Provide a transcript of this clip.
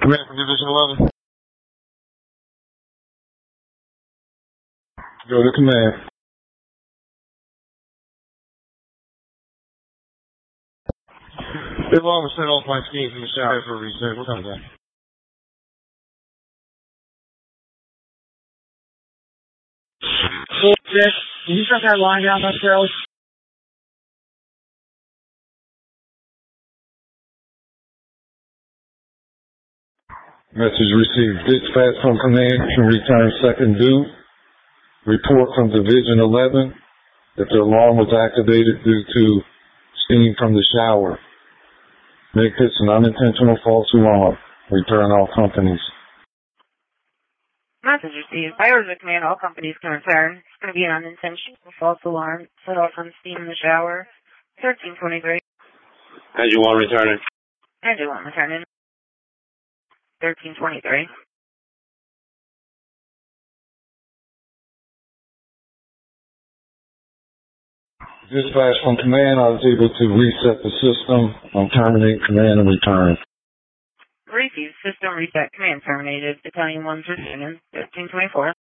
Command from Division 11. Go to command. If I was set off my skis in the shower for a reset, what time is that? Can you shut that line down, Charlie? Message received. Dispatch from command can return second due. Report from Division 11 that the alarm was activated due to steam from the shower. Make this an unintentional false alarm. Return all companies. Message received. By orders of command, all companies can return. It's going to be an unintentional false alarm set off from steam in the shower. 1323. Engine 1 returning. Engine 1 returning. 1323. Dispatch from command, I was able to reset the system. I'm terminating command and return. Received. System reset. Command terminated. Battalion 1's returning. 1324.